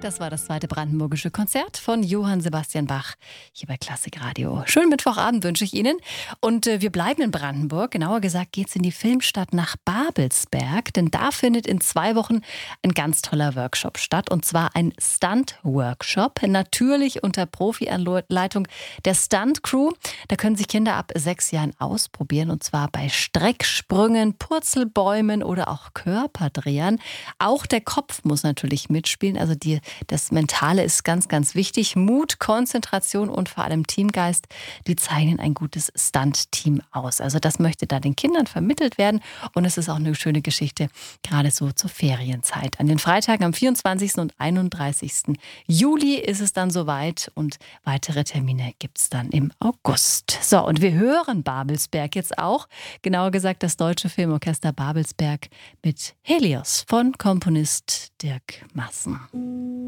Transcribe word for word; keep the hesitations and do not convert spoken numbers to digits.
Das war das zweite brandenburgische Konzert von Johann Sebastian Bach hier bei Klassik Radio. Schönen Mittwochabend wünsche ich Ihnen. Und äh, wir bleiben in Brandenburg. Genauer gesagt geht es in die Filmstadt nach Babelsberg. Denn da findet in zwei Wochen ein ganz toller Workshop statt. Und zwar ein Stunt-Workshop. Natürlich unter Profi-Anleitung der Stunt-Crew. Da können sich Kinder ab sechs Jahren ausprobieren. Und zwar bei Strecksprüngen, Purzelbäumen oder auch Körperdrehern. Auch der Kopf muss natürlich mitspielen. Also die Das Mentale ist ganz, ganz wichtig. Mut, Konzentration und vor allem Teamgeist, die zeichnen ein gutes Stunt-Team aus. Also das möchte da den Kindern vermittelt werden. Und es ist auch eine schöne Geschichte, gerade so zur Ferienzeit. An den Freitagen am vierundzwanzigsten und einunddreißigsten Juli ist es dann soweit. Und weitere Termine gibt es dann im August. So, und wir hören Babelsberg jetzt auch. Genauer gesagt das Deutsche Filmorchester Babelsberg mit Helios von Komponist Dirk Massen.